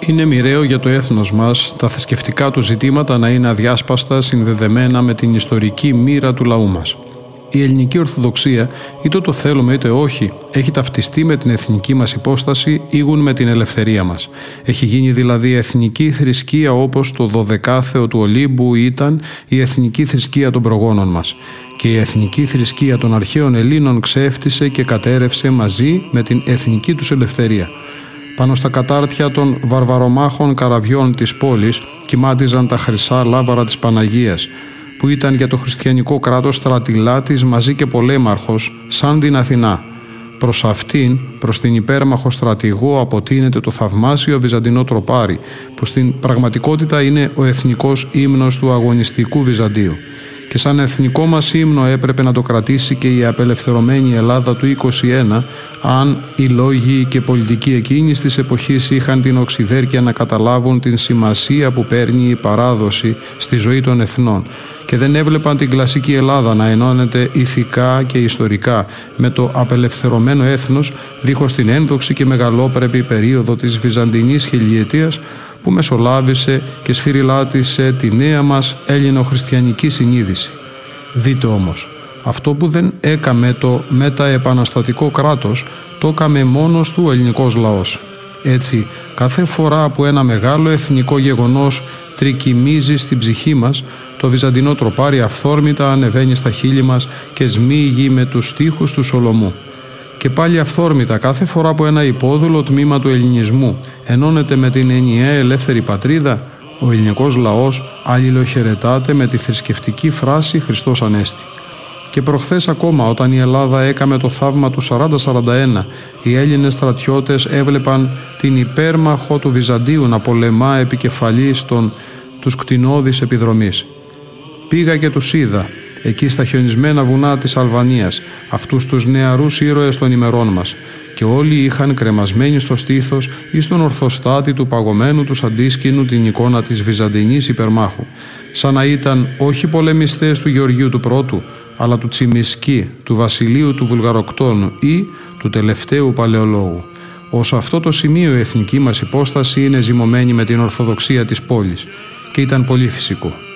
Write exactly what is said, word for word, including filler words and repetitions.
Είναι μοιραίο για το έθνος μας τα θρησκευτικά του ζητήματα να είναι αδιάσπαστα συνδεδεμένα με την ιστορική μοίρα του λαού μας. Η ελληνική Ορθοδοξία, είτε το θέλουμε είτε όχι, έχει ταυτιστεί με την εθνική μας υπόσταση, ήγουν με την ελευθερία μας. Έχει γίνει δηλαδή εθνική θρησκεία όπως το δωδεκάθεο του Ολύμπου ήταν η εθνική θρησκεία των προγόνων μας. Και η εθνική θρησκεία των αρχαίων Ελλήνων ξέφτισε και κατέρευσε μαζί με την εθνική τους ελευθερία. Πάνω στα κατάρτια των βαρβαρομάχων καραβιών της πόλης κυμάτιζαν τα χρυσά λάβαρα της Παναγίας, που ήταν για το χριστιανικό κράτος στρατηλάτης μαζί και πολέμαρχος, σαν την Αθηνά. Προς αυτήν, προς την υπέρμαχο στρατηγό, αποτείνεται το θαυμάσιο βυζαντινό τροπάρι, που στην πραγματικότητα είναι ο εθνικός ύμνος του αγωνιστικού Βυζαντίου. Και σαν εθνικό μας ύμνο έπρεπε να το κρατήσει και η απελευθερωμένη Ελλάδα του είκοσι ένα, αν οι λόγοι και πολιτικοί εκείνης της εποχής είχαν την οξυδέρκεια να καταλάβουν την σημασία που παίρνει η παράδοση στη ζωή των εθνών και δεν έβλεπαν την κλασική Ελλάδα να ενώνεται ηθικά και ιστορικά με το απελευθερωμένο έθνος δίχως την ένδοξη και μεγαλόπρεπη περίοδο της Βυζαντινής χιλιετίας που μεσολάβησε και σφυριλάτησε τη νέα μας ελληνοχριστιανική συνείδηση. Δείτε όμως, αυτό που δεν έκαμε το μεταεπαναστατικό κράτος, το έκαμε μόνος του ο ελληνικός λαός. Έτσι, κάθε φορά που ένα μεγάλο εθνικό γεγονός τρικυμίζει στην ψυχή μας, το βυζαντινό τροπάρι αυθόρμητα ανεβαίνει στα χείλη μας και σμίγει με τους στίχους του Σολομού. Και πάλι αυθόρμητα κάθε φορά που ένα υπόδουλο τμήμα του ελληνισμού ενώνεται με την ενιαία ελεύθερη πατρίδα, ο ελληνικός λαός αλληλοχαιρετάται με τη θρησκευτική φράση «Χριστός Ανέστη». Και προχθές ακόμα, όταν η Ελλάδα έκαμε το θαύμα του σαράντα σαράντα ένα, οι Έλληνες στρατιώτες έβλεπαν την υπέρμαχο του Βυζαντίου να πολεμά επικεφαλής των τους κτηνώδης επιδρομής. Πήγα και τους είδα, εκεί στα χιονισμένα βουνά της Αλβανίας, αυτούς τους νεαρούς ήρωες των ημερών μας, και όλοι είχαν κρεμασμένοι στο στήθος ή στον ορθοστάτη του παγωμένου τους αντίσκηνου την εικόνα της Βυζαντινής υπερμάχου, σαν να ήταν όχι πολεμιστές του Γεωργίου του Πρώτου, αλλά του Τσιμισκή, του Βασιλείου του Βουλγαροκτώνου ή του τελευταίου Παλαιολόγου. Ως αυτό το σημείο η εθνική μας υπόσταση είναι ζυμωμένη με την Ορθοδοξία της πόλης και ήταν πολύ φυσικό.